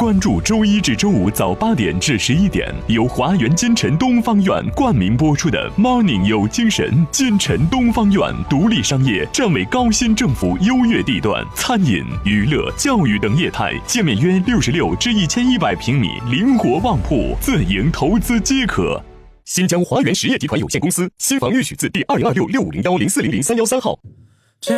关注周一至周五早8点至11点，由华园金城东方院冠名播出的 Morning 有精神。金城东方院独立商业，站为高新政府优越地段，餐饮、娱乐、教育等业态，界面约66至1100平米，灵活旺铺，自营投资皆可。新疆华园实业集团有限公司，新房预取自第2026650104003113号。